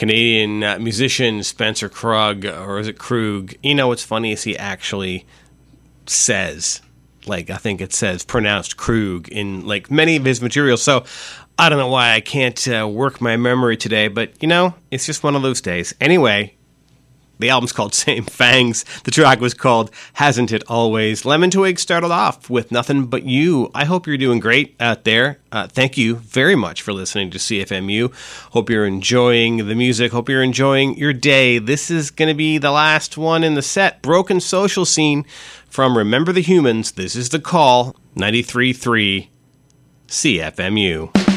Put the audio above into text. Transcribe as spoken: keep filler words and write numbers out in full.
Canadian uh, musician Spencer Krug, or is it Krug? You know what's funny is he actually says, like, I think it says pronounced Krug in, like, many of his materials. So I don't know why I can't uh, work my memory today, but, you know, it's just one of those days. Anyway, the album's called Same Fangs. The track was called Hasn't It Always. Lemon Twig started off with Nothing But You. I hope you're doing great out there. Uh, thank you very much for listening to C F M U. Hope you're enjoying the music. Hope you're enjoying your day. This is going to be the last one in the set. Broken Social Scene from Remember the Humans. This is The Call, ninety-three point three C F M U.